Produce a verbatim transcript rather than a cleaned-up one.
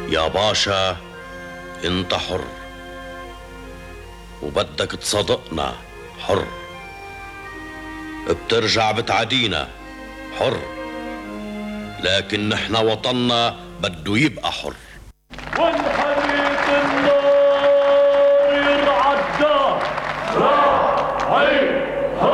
يا باشا انت حر، وبدك تصادقنا حر، بترجع بتعادينا حر، لكن نحن وطننا بده يبقى حر.